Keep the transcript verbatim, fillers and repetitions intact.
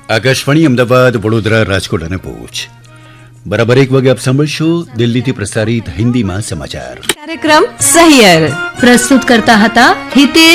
આકાશવાણી અમદાવાદ, વડોદરા, રાજકોટ અને ભુજ. બરાબર એક વાગે આપ સાંભળશો દિલ્હીથી પ્રસારિત હિન્દીમાં સમાચાર. કાર્યક્રમ સહિયર પ્રસ્તુત કરતા હતા હિતેશ